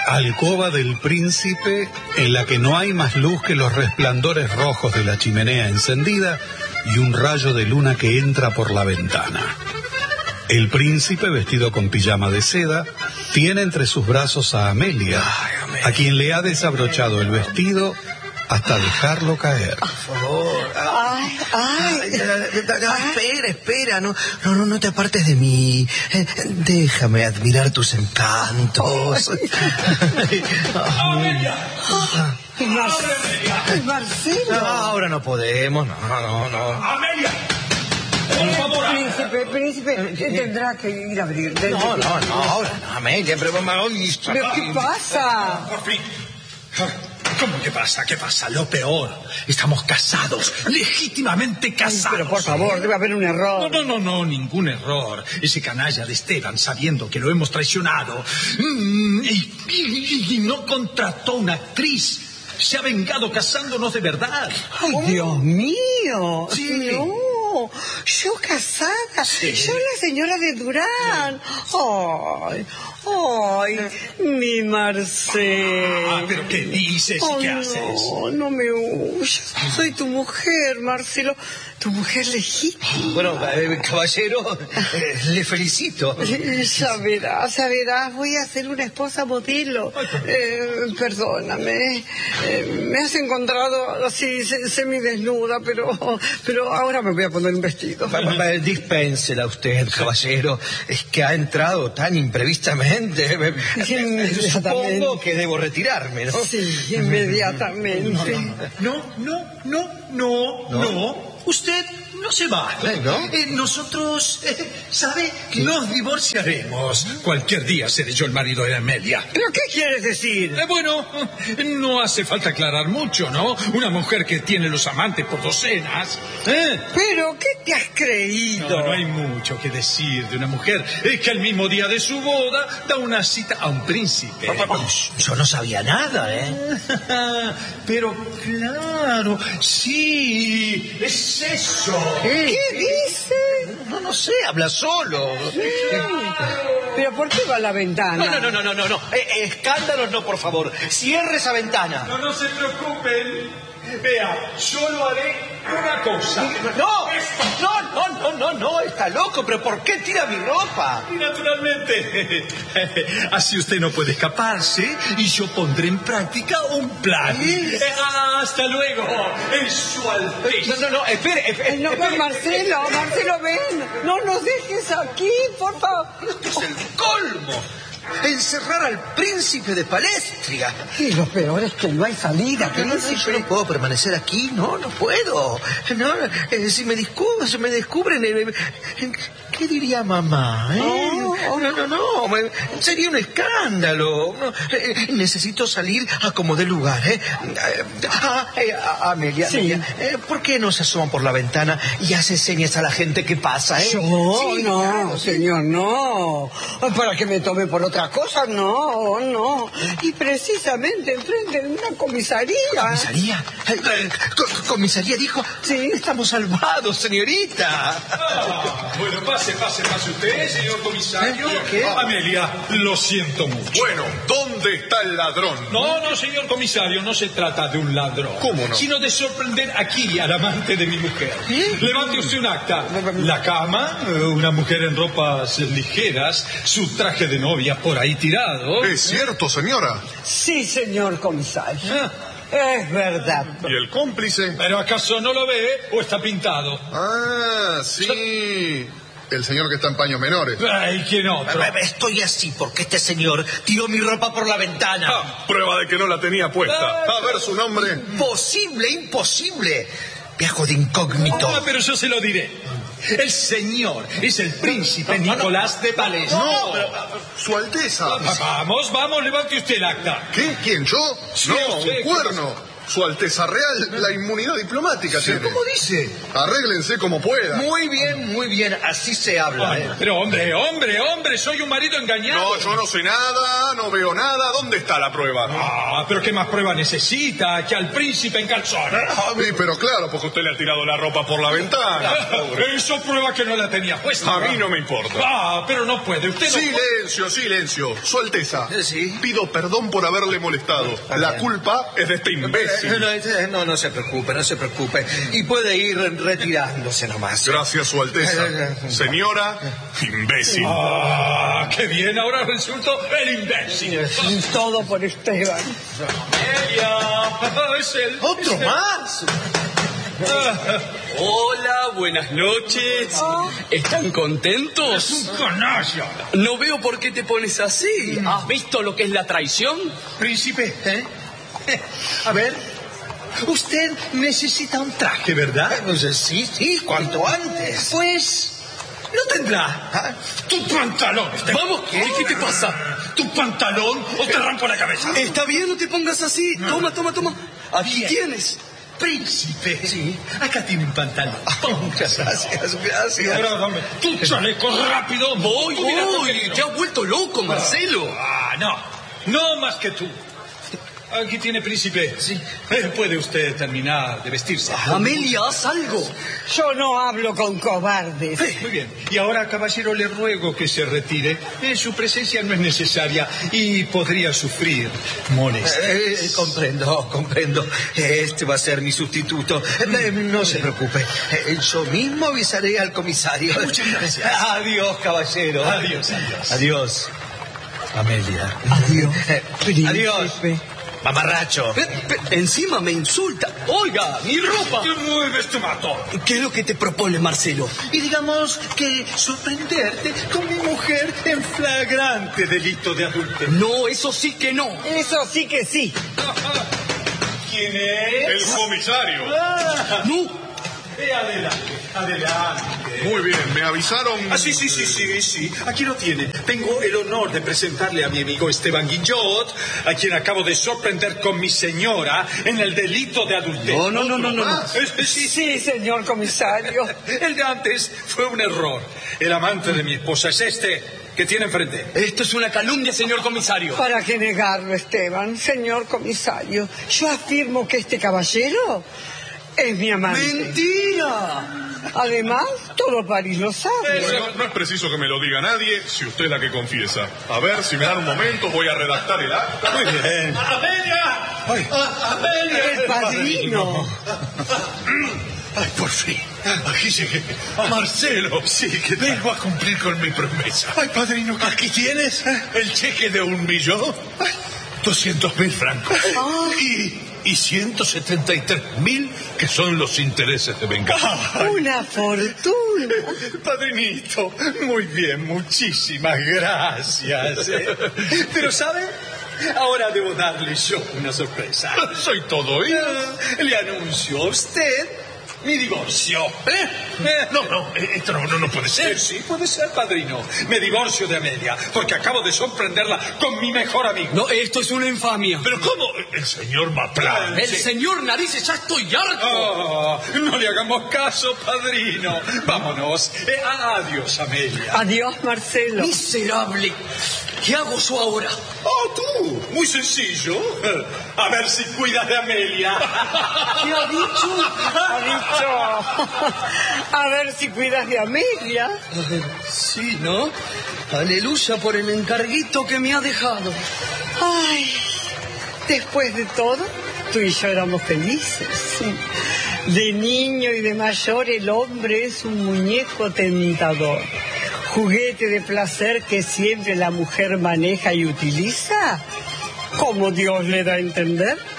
Alcoba del príncipe, en la que no hay más luz que los resplandores rojos de la chimenea encendida y un rayo de luna que entra por la ventana. El príncipe, vestido con pijama de seda, tiene entre sus brazos a Amelia, a quien le ha desabrochado el vestido hasta dejarlo caer. Por favor. Espera. No te apartes de mí. Déjame admirar tus encantos. ¡Amelia! Marcelo. No, ahora no podemos. No. ¡Amelia! Por favor. Príncipe, tendrá que ir a abrir. No, ahora no, Amelia, pero ¿Pero qué pasa? Por fin. ¿Cómo que pasa? ¿Qué pasa? Lo peor. Estamos casados, legítimamente casados. Pero por favor, debe haber un error. No, ningún error. Ese canalla de Esteban, sabiendo que lo hemos traicionado, y no contrató una actriz. Se ha vengado casándonos de verdad. ¡Ay, Dios mío! Sí. No, yo casada. Sí. Yo la señora de Durán. ¡Ay, mi Marcelo! ¿Pero qué dices y qué haces? No me huyas. Soy tu mujer, Marcelo. Tu mujer legítima. Bueno, caballero, le felicito. Ya verás. Voy a ser una esposa modelo. Perdóname. Me has encontrado así semidesnuda, pero ahora me voy a poner un vestido. Dispénsela usted, caballero. Es que ha entrado tan imprevistamente. Supongo que debo retirarme, ¿no? Sí, inmediatamente. No. Usted no se va. ¿No? Nosotros, ¿sabe? Nos divorciaremos. Cualquier día seré yo el marido de Amelia. ¿Pero qué quieres decir? Bueno, no hace falta aclarar mucho, ¿no? Una mujer que tiene los amantes por docenas. ¿Pero qué te has creído? No hay mucho que decir de una mujer que el mismo día de su boda da una cita a un príncipe. Yo no sabía nada, ¿eh? Pero claro, sí, es eso. ¿Qué dice? No sé, habla solo. ¿Pero por qué va a la ventana? No. Escándalos no, por favor. Cierre esa ventana. No se preocupen. Vea, solo haré una cosa. No, está loco, pero ¿por qué tira mi ropa? Y naturalmente, así usted no puede escaparse y yo pondré en práctica un plan. Hasta luego, en su Alteza. No, espere. No, Marcelo, ven. No nos dejes aquí, por favor. Esto es el colmo. Encerrar al príncipe de Palestria. Y lo peor es que no hay salida, príncipe. Yo no puedo permanecer aquí, no puedo. Si me descubren, ¿qué diría mamá? No, sería un escándalo. Necesito salir a como dé lugar, Amelia, sí. ¿Por qué no se asoman por la ventana y hace señas a la gente que pasa, Yo, Sí, no, claro, señor, no. Para que me tome por otra cosa, no. Y precisamente enfrente de una comisaría. ¿Comisaría? ¿Comisaría dijo? Sí. Estamos salvados, señorita. Bueno, pase usted, señor comisario. ¿Qué? Amelia, lo siento mucho. Bueno, ¿dónde está el ladrón? No, señor comisario, no se trata de un ladrón. ¿Cómo no? Sino de sorprender aquí al amante de mi mujer. Levante usted un acta. La cama, una mujer en ropas ligeras, su traje de novia por ahí tirado. Es cierto, señora. Sí, señor comisario. Es verdad. ¿Y el cómplice? ¿Pero acaso no lo ve o está pintado? Ah, sí. El señor que está en paños menores. Ay, ¿quién otro? Estoy así porque este señor tiró mi ropa por la ventana. Prueba de que no la tenía puesta. A ver su nombre. Imposible. Viajo de incógnito. Pero yo se lo diré. El señor es el príncipe Nicolás de Palestria. No, pero su Alteza. Vamos, levante usted el acta. ¿Qué? ¿Quién, yo? Sí, No, usted, un cuerno. Su Alteza Real, la inmunidad diplomática tiene. ¿Cómo dice? Arréglense como puedan. Muy bien, así se habla. Pero hombre, soy un marido engañado. No, yo no sé nada, no veo nada. ¿Dónde está la prueba? Pero ¿qué más prueba necesita que al príncipe en calzones? Sí, pero claro, porque usted le ha tirado la ropa por la ventana. Eso prueba que no la tenía puesta. A mí no me importa. Pero no puede, usted no puede. Silencio. Su Alteza, Sí. pido perdón por haberle molestado. La culpa es de este imbécil. No se preocupe. Y puede ir retirándose nomás. Gracias, Su Alteza. Señora, imbécil. ¡Qué bien! Ahora resultó el imbécil. Todo por Esteban. Amelia, es él. ¿Otro más? Hola, buenas noches. ¿Están contentos? Un canalla. No veo por qué te pones así. ¿Has visto lo que es la traición? Príncipe, a ver, usted necesita un traje, ¿verdad? Sí, cuanto antes. Pues lo tendrá. Tu pantalón. Vamos, ¿qué te pasa? Tu pantalón o te rompo la cabeza. Está bien, no te pongas así. Toma. Aquí Bien. tienes. Príncipe. Sí, acá tiene un pantalón. Muchas gracias. Y ahora dame tu chaleco rápido. Voy. Mira, Te has vuelto loco, Marcelo. No más que tú. Aquí tiene, príncipe. Sí. Puede usted terminar de vestirse. Amelia, haz algo. Yo no hablo con cobardes. Muy bien. Y ahora, caballero, le ruego que se retire. Su presencia no es necesaria y podría sufrir molestias. Comprendo. Este va a ser mi sustituto. No se preocupe. Yo mismo avisaré al comisario. Muchas gracias. Adiós, caballero. Adiós. Amelia. Adiós. Mamarracho. Encima me insulta. Oiga, mi ropa. Te mueves, te mato. ¿Qué es lo que te propone, Marcelo? Y digamos que sorprenderte con mi mujer en Flagrante delito de adulterio. No, eso sí que no. Eso sí que sí. ¿Quién es? El comisario. No. Adelante. Muy bien, me avisaron. Sí. Aquí lo tiene. Tengo el honor de presentarle a mi amigo Esteban Guillot, a quien acabo de sorprender con mi señora en el delito de adulterio. No. Sí, señor comisario. El de antes fue un error. El amante de mi esposa es este que tiene enfrente. Esto es una calumnia, señor comisario. ¿Para qué negarlo, Esteban? Señor comisario, yo afirmo que este caballero es mi amante. ¡Mentira! Además, todo París lo sabe. Bueno, no es preciso que me lo diga nadie si usted es la que confiesa. A ver, si me dan un momento, voy a redactar el acta. Muy bien. ¡Amelia! El padrino. Ay, por fin. Aquí llegué. Marcelo. Sí, que vengo a cumplir con mi promesa. Ay, padrino, aquí tienes el cheque de 1.000.000. 200.000 francos. Y 173.000 que son los intereses de venganza. Una fortuna. Padrinito, muy bien, muchísimas gracias. Pero, ¿sabe? Ahora debo darle yo una sorpresa. Soy todo oídos. Le anuncio a usted mi divorcio. Esto no puede ser. Sí, puede ser, padrino. Me divorcio de Amelia, porque acabo de sorprenderla con mi mejor amigo. No, esto es una infamia. Pero ¿cómo? El señor Maplán. El señor Narices, ya estoy harto. No le hagamos caso, padrino. Vámonos. Adiós, Amelia. Adiós, Marcelo. Miserable. ¿Qué hago yo ahora? Tú. Muy sencillo. A ver si cuidas de Amelia. ¿Qué ha dicho? Ha dicho. A ver si cuidas de Amelia. Sí, ¿no? Aleluya por el encarguito que me ha dejado. Ay, después de todo, tú y yo éramos felices. De niño y de mayor, el hombre es un muñeco tentador. Juguete de placer que siempre la mujer maneja y utiliza, como Dios le da a entender.